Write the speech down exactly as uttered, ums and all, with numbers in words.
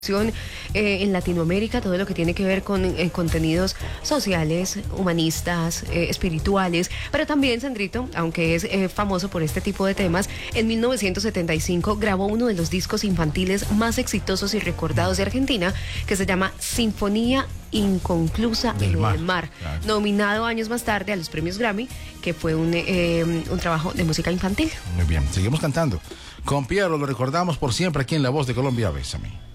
Eh, en Latinoamérica, todo lo que tiene que ver con eh, contenidos sociales, humanistas, eh, espirituales, pero también Sandrito, aunque es eh, famoso por este tipo de temas, en mil novecientos setenta y cinco grabó uno de los discos infantiles más exitosos y recordados de Argentina, que se llama Sinfonía Inconclusa del en mar, el mar, claro. Nominado años más tarde a los premios Grammy, que fue un, eh, un trabajo de música infantil. Muy bien, seguimos cantando. Con Piero lo recordamos por siempre aquí en La Voz de Colombia. Bésame.